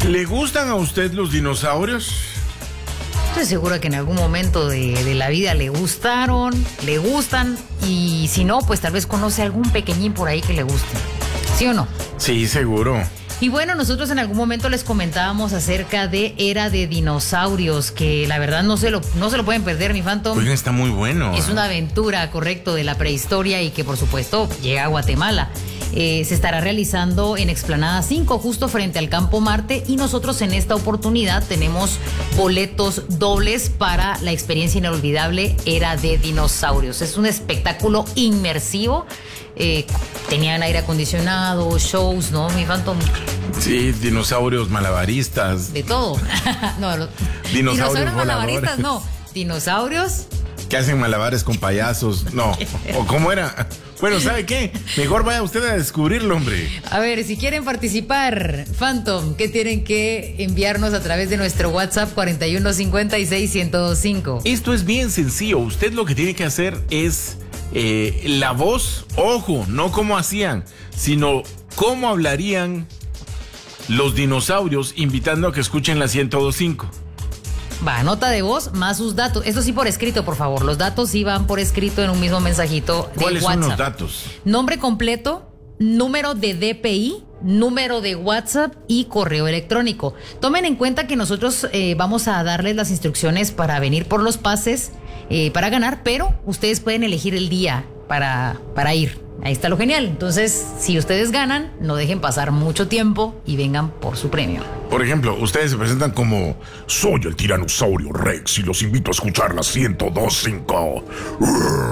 ¿Le gustan a usted los dinosaurios? Estoy segura que en algún momento de la vida le gustaron, le gustan, y si no, pues tal vez conoce algún pequeñín por ahí que le guste. ¿Sí o no? Sí, seguro. Y bueno, nosotros en algún momento les comentábamos acerca de Era de Dinosaurios, que la verdad no se lo pueden perder, mi Phantom. Oigan, está muy bueno. Es una aventura, correcto, de la prehistoria y que por supuesto llega a Guatemala. Se estará realizando en Explanada 5, justo frente al Campo Marte, y nosotros en esta oportunidad tenemos boletos dobles para la experiencia inolvidable Era de Dinosaurios. Es un espectáculo inmersivo. Tenían aire acondicionado, shows, ¿no, mi Phantom? Sí, dinosaurios malabaristas. De todo. No, dinosaurios malabaristas, no. Dinosaurios que hacen malabares con payasos. No. ¿O cómo era? Bueno, ¿sabe qué? Mejor vaya usted a descubrirlo, hombre. A ver, si quieren participar, Phantom, ¿qué tienen que enviarnos a través de nuestro WhatsApp 4156-1025? Esto es bien sencillo. Usted lo que tiene que hacer es la voz, ojo, no cómo hacían, sino cómo hablarían los dinosaurios, invitando a que escuchen la 1025. Va, nota de voz más sus datos. Esto sí por escrito, por favor. Los datos sí van por escrito en un mismo mensajito de ¿Cuáles WhatsApp. son los datos? Nombre completo, número de DPI, número de WhatsApp y correo electrónico. Tomen en cuenta que nosotros vamos a darles las instrucciones para venir por los pases para ganar, pero ustedes pueden elegir el día para ir. Ahí está lo genial. Entonces, si ustedes ganan, no dejen pasar mucho tiempo y vengan por su premio. Por ejemplo, ustedes se presentan como: soy el tiranosaurio Rex y los invito a escuchar la 1025.